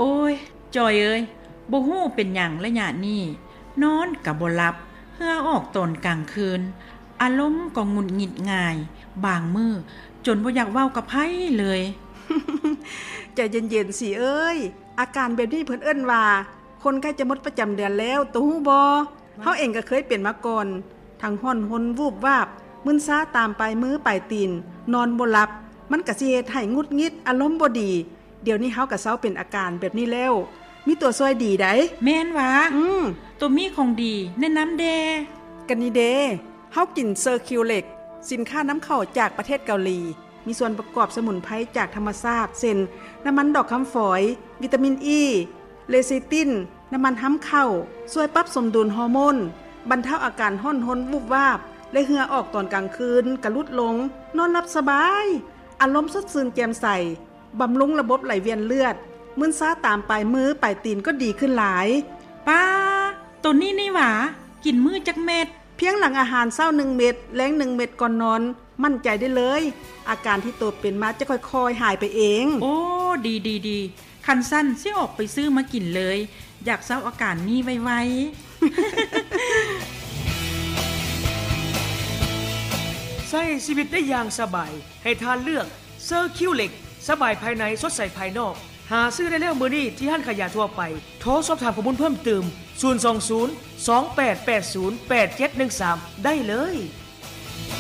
โอ้ยจอยเอ้ยบ่ฮู้เป็นหยังระยะนี้นอนก็บ่หลับเหื่อออกตอนกลางคืนอารมณ์ก็หงุดหงิดง่ายบางมื้อจนบ่อยากเว้ากับไผเลยใจเย็นๆสิเอ้ยอาการแบบนี้เพิ่นเอิ้นว่าคนใกล้จะหมดประจำเดือนแล้วตัวฮู้บ่เฮาเองก็เคยเป็นมาก่อนทั้งฮ้อนหนวูบวาบมึนซาตามปลายมือปลายตีนนอนบ่หลับมันก็สิเฮ็ดให้หงุดหงิดอารมณ์บ่ดีเดี๋ยวนี้เฮาก็เซาเป็นอาการแบบนี้แล้วมีตัวช่วยดีไดแม่นหวาตัวมีของดีแนะนำแดกันนี่เดเฮากินเซอร์คิวเล็กสินค้านำเข้าจากประเทศเกาหลีมีส่วนประกอบสมุนไพรจากธรรมชาติเช่นน้ำมันดอกคำฝอยวิตามินอีเลซิตินน้ำมันห้ำเข้าช่วยปรับสมดุลฮอร์โมนบรรเทาอาการห้อนหนวูบวาบและเหงื่อออกตอนกลางคืนกระลุดลงนอนหลับสบายอารมณ์สดชื่นแจ่มใสบำรุงระบบไหลเวียนเลือดมึนซาตามปลายมือปลายตีนก็ดีขึ้นหลายป้าตัวนี้นี่หว่ากินมื้อจักเม็ดเพียงหลังอาหารเช้า1เม็ดแลง1เม็ดก่อนนอนมั่นใจได้เลยอาการที่ตัวเป็นมาจะค่อยๆหายไปเองโอ้ดีคันสั้นสิออกไปซื้อมากินเลยอยากเศร้าอาการนี้ไวใช้ชีวิตได้อย่างสบายให้ทานเลือกเซอร์คิวเล็กสบายภายในสดใสภายนอกหาซื้อได้แล้วมื้อนี้ที่ห้างขายยาทั่วไปโทรสอบถามข้อมูลเพิ่มเติม020 2880 8713ได้เลย